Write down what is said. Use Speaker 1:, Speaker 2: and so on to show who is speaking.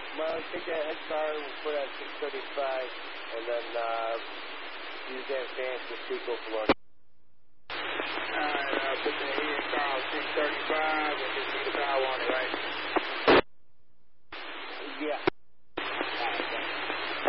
Speaker 1: Marley, take that XR and we'll put it at 635, and then use that advance to Sequel for